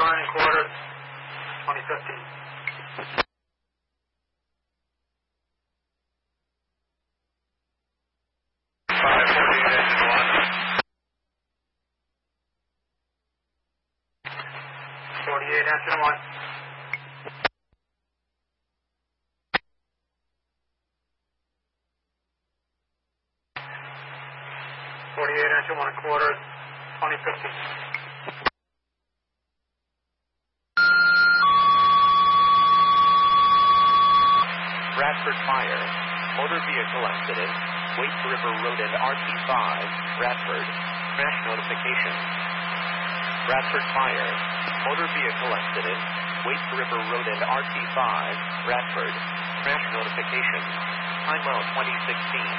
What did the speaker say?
9 1/4, 2015. Engine 1. 48 engine 1/4, 2015. Bradford Fire, motor vehicle accident, Waite River Road and RT5, Bradford, crash notification. Bradford Fire, motor vehicle accident, Waite River Road and RT5, Bradford, crash notification. Time out 2016.